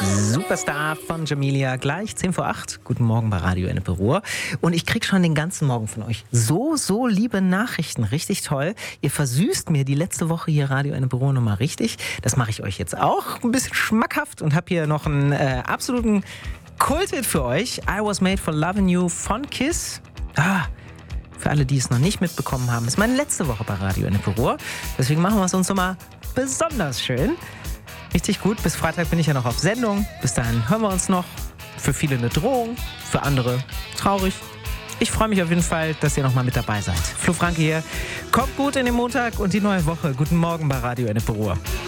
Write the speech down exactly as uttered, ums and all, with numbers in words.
Superstar von Jamelia, gleich zehn vor acht. Guten Morgen bei Radio Ennepe Ruhr. Und ich krieg schon den ganzen Morgen von euch so, so liebe Nachrichten. Richtig toll. Ihr versüßt mir die letzte Woche hier Radio Ennepe Ruhr nochmal richtig. Das mache ich euch jetzt auch ein bisschen schmackhaft und habe hier noch einen äh, absoluten Kulthit für euch. I Was Made for Loving You von Kiss. Ah, für alle, die es noch nicht mitbekommen haben, ist meine letzte Woche bei Radio Ennepe Ruhr. Deswegen machen wir es uns nochmal besonders schön. Richtig gut. Bis Freitag bin ich ja noch auf Sendung. Bis dahin hören wir uns noch. Für viele eine Drohung, für andere traurig. Ich freue mich auf jeden Fall, dass ihr noch mal mit dabei seid. Flo Franke hier. Kommt gut in den Montag und die neue Woche. Guten Morgen bei Radio Ennepe Ruhr.